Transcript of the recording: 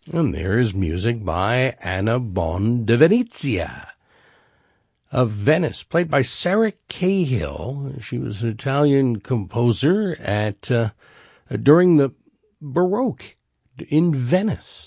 And there is music by Anna Bon de Venezia of Venice, played by Sarah Cahill. She was an Italian composer during the Baroque in Venice.